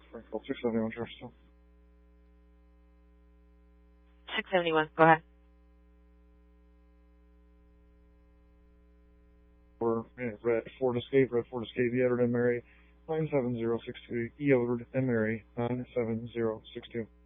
Frankville 671 Jefferson. 671, go ahead. Red Ford Escape, Edward M. Mary, 97062, E. Edward M. Mary, 97062.